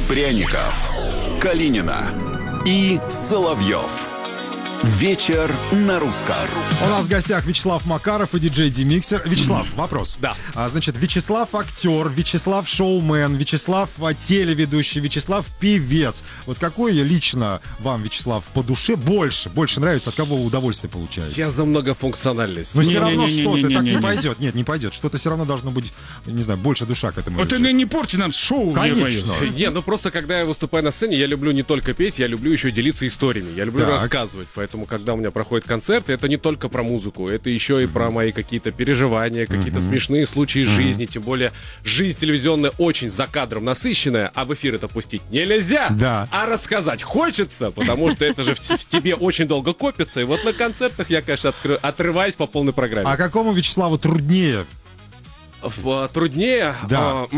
Пряников, Калинина и Соловьев. Вечер на русском. У нас в гостях Вячеслав Макаров и диджей Демиксер. Вячеслав, вопрос. Да. Значит, Вячеслав актер, Вячеслав шоумен, Вячеслав телеведущий, Вячеслав певец. Вот какой лично вам, Вячеслав, по душе больше нравится, от кого вы удовольствие получаете? Я за многофункциональность. Но все равно что-то так не Не-не-не-не-не-не. пойдет. Нет, не пойдет. Что-то все равно должно быть, не знаю, больше душа к этому. Вот ты лежит. не порти нам шоу. Конечно. Не, ну просто когда я выступаю на сцене, я люблю не только петь, я люблю еще делиться историями, я люблю Так. рассказывать. Поэтому, когда у меня проходят концерты, это не только про музыку, это еще и про мои какие-то переживания, какие-то смешные случаи жизни. Тем более, жизнь телевизионная очень за кадром насыщенная, а в эфир это пустить нельзя, Да. а рассказать хочется, потому что это же в тебе очень долго копится. И вот на концертах я, конечно, отрываюсь по полной программе. А какому Вячеславу труднее? Труднее? Да.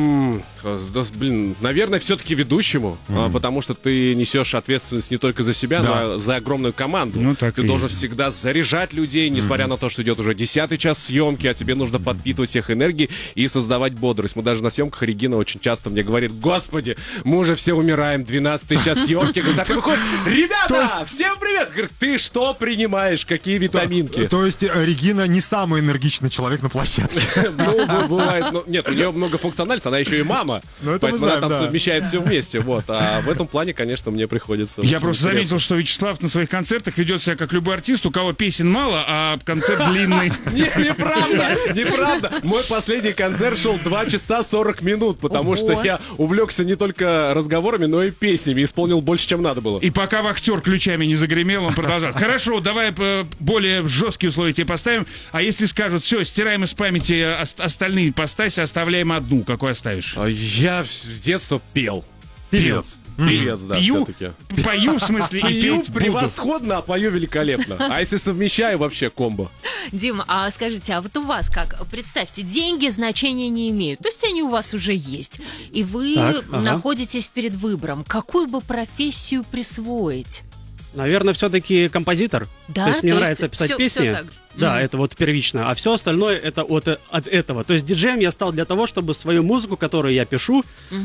Наверное, все-таки ведущему, потому что ты несешь ответственность не только за себя, Да. но и за огромную команду. Ну, так Ты и должен есть. всегда заряжать людей, несмотря на то, что идет уже 10-й час съемки, а тебе нужно подпитывать всех энергией и создавать бодрость. Мы даже на съемках, Регина очень часто мне говорит: господи, мы уже все умираем, 12-й час съемки. Говорит, так и выходит: ребята, всем привет! Говорит, ты что принимаешь, какие витаминки? То есть Регина не самый энергичный человек на площадке. Ну, бывает. Нет, у нее многофункциональность, она еще и мама. Ну, это мы Поэтому знаем, она там да. совмещает все вместе. Вот. А в этом плане, конечно, мне приходится. Я просто интересно. заметил, что Вячеслав на своих концертах ведет себя как любой артист, у кого песен мало, а концерт длинный. Неправда. Мой последний концерт шел 2 часа 40 минут, потому что я увлекся не только разговорами, но и песнями. Исполнил больше, чем надо было. И пока вахтер ключами не загремел, он продолжал. Хорошо, давай более жесткие условия тебе поставим. А если скажут: все, стираем из памяти остальные ипостаси, оставляем одну, какой оставишь? Я с детства пел. Певец. Певец, да, Пью, все-таки. пою, в смысле, и Пью петь буду. превосходно, а пою великолепно. А если совмещаю, вообще комбо. Дим, а скажите, а вот у вас как? Представьте, деньги значения не имеют. То есть они у вас уже есть. И вы Так, ага. находитесь перед выбором. Какую бы профессию присвоить? Наверное, все-таки композитор. Да? То есть мне нравится писать всё- песни. всё так же. Да, это вот первично. А все остальное это от этого. То есть диджеем я стал для того, чтобы свою музыку, которую я пишу,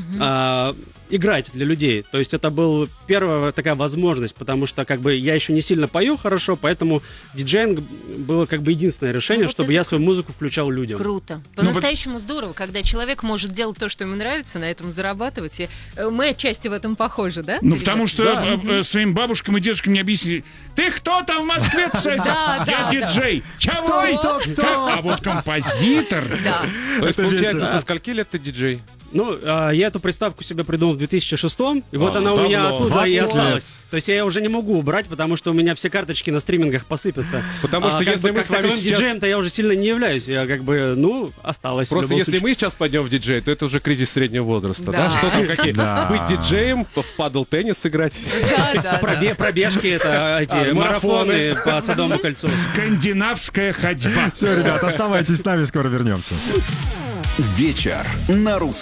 играть для людей. То есть это была первая такая возможность, потому что как бы я еще не сильно пою хорошо, поэтому диджеинг было как бы единственное решение, Ну, вот чтобы это я свою музыку включал людям. Круто. По-настоящему здорово, когда человек может делать то, что ему нравится, на этом зарабатывать. И мы отчасти в этом похожи, да? Ну, ребята? потому что своим бабушкам и дедушкам не объяснили: ты кто там в Москве? Да, Я да, диджей. Чего? Кто? А вот композитор. Да. То есть, Это получается, вечер. со скольки лет ты диджей? Ну, я эту приставку себе придумал в 2006-м, и вот она у меня давно. оттуда и 20 осталась. лет. То есть я ее уже не могу убрать, потому что у меня все карточки на стримингах посыпятся. Потому что если мы с вами сейчас... диджеем-то я уже сильно не являюсь. Я как бы, осталось. в Просто любом если случае. мы сейчас пойдем в диджей, то это уже кризис среднего возраста, да? Да. Что там какие? Да. Быть диджеем, в падл-теннис сыграть. Да. Пробежки, это эти марафоны по Садовому кольцу. Скандинавская ходьба. Все, ребят, оставайтесь с нами, скоро вернемся. Вечер на русском.